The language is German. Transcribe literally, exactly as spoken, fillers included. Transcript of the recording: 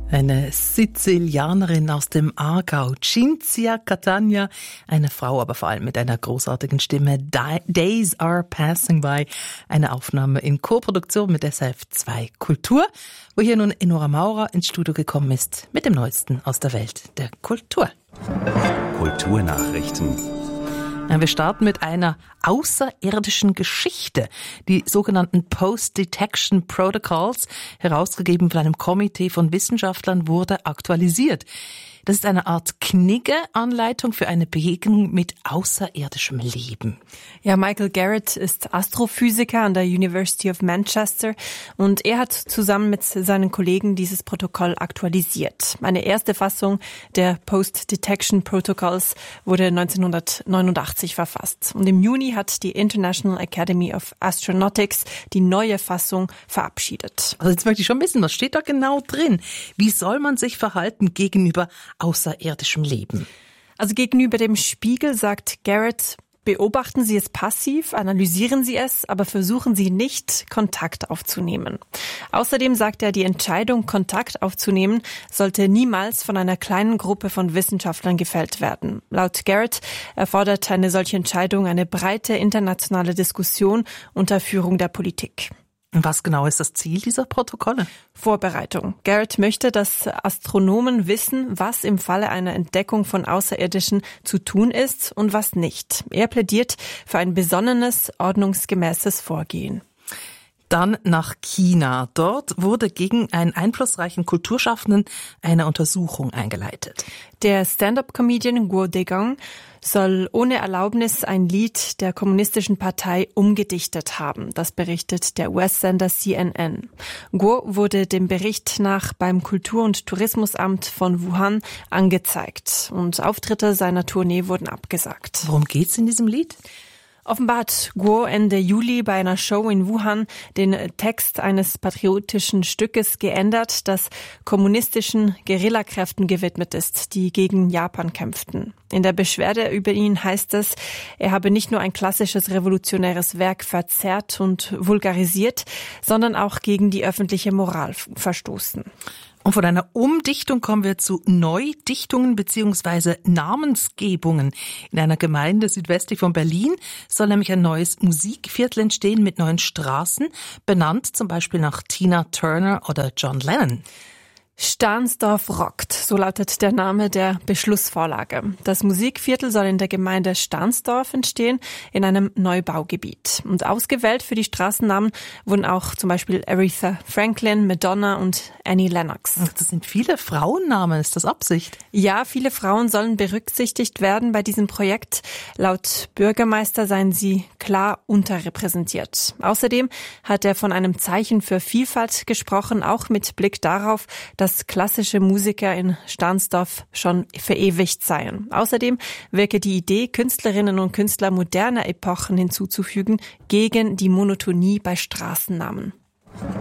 Eine Sizilianerin aus dem Aargau, Cinzia Catania, eine Frau, aber vor allem mit einer großartigen Stimme. Days Are Passing By, eine Aufnahme in Co-Produktion mit S R F zwei Kultur, wo hier nun Enora Maurer ins Studio gekommen ist mit dem Neuesten aus der Welt der Kultur. Kulturnachrichten. Wir starten mit einer außerirdischen Geschichte. Die sogenannten Post-Detection Protocols, herausgegeben von einem Komitee von Wissenschaftlern, wurde aktualisiert. Das ist eine Art Knigge-Anleitung für eine Begegnung mit außerirdischem Leben. Ja, Michael Garrett ist Astrophysiker an der University of Manchester und er hat zusammen mit seinen Kollegen dieses Protokoll aktualisiert. Eine erste Fassung der Post-Detection Protocols wurde neunzehnhundertneunundachtzig verfasst. Und im Juni hat die International Academy of Astronautics die neue Fassung verabschiedet. Also jetzt möchte ich schon wissen, was steht da genau drin? Wie soll man sich verhalten gegenüber außerirdischem Leben? Also gegenüber dem Spiegel sagt Garrett: Beobachten Sie es passiv, analysieren Sie es, aber versuchen Sie nicht, Kontakt aufzunehmen. Außerdem sagt er, die Entscheidung, Kontakt aufzunehmen, sollte niemals von einer kleinen Gruppe von Wissenschaftlern gefällt werden. Laut Garrett erfordert eine solche Entscheidung eine breite internationale Diskussion unter Führung der Politik. Was genau ist das Ziel dieser Protokolle? Vorbereitung. Garrett möchte, dass Astronomen wissen, was im Falle einer Entdeckung von Außerirdischen zu tun ist und was nicht. Er plädiert für ein besonnenes, ordnungsgemäßes Vorgehen. Dann nach China. Dort wurde gegen einen einflussreichen Kulturschaffenden eine Untersuchung eingeleitet. Der Stand-up-Comedian Guo Degang soll ohne Erlaubnis ein Lied der kommunistischen Partei umgedichtet haben. Das berichtet der U S-Sender C N N. Guo wurde dem Bericht nach beim Kultur- und Tourismusamt von Wuhan angezeigt und Auftritte seiner Tournee wurden abgesagt. Worum geht's in diesem Lied? Offenbar hat Guo Ende Juli bei einer Show in Wuhan den Text eines patriotischen Stückes geändert, das kommunistischen Guerillakräften gewidmet ist, die gegen Japan kämpften. In der Beschwerde über ihn heißt es, er habe nicht nur ein klassisches revolutionäres Werk verzerrt und vulgarisiert, sondern auch gegen die öffentliche Moral verstoßen. Und von einer Umdichtung kommen wir zu Neudichtungen bzw. Namensgebungen. In einer Gemeinde südwestlich von Berlin soll nämlich ein neues Musikviertel entstehen mit neuen Straßen, benannt zum Beispiel nach Tina Turner oder John Lennon. Stahnsdorf rockt, so lautet der Name der Beschlussvorlage. Das Musikviertel soll in der Gemeinde Stahnsdorf entstehen, in einem Neubaugebiet. Und ausgewählt für die Straßennamen wurden auch zum Beispiel Aretha Franklin, Madonna und Annie Lennox. Das sind viele Frauennamen, ist das Absicht? Ja, viele Frauen sollen berücksichtigt werden bei diesem Projekt. Laut Bürgermeister seien sie klar unterrepräsentiert. Außerdem hat er von einem Zeichen für Vielfalt gesprochen, auch mit Blick darauf, dass dass klassische Musiker in Stahnsdorf schon verewigt seien. Außerdem wirke die Idee, Künstlerinnen und Künstler moderner Epochen hinzuzufügen, gegen die Monotonie bei Straßennamen.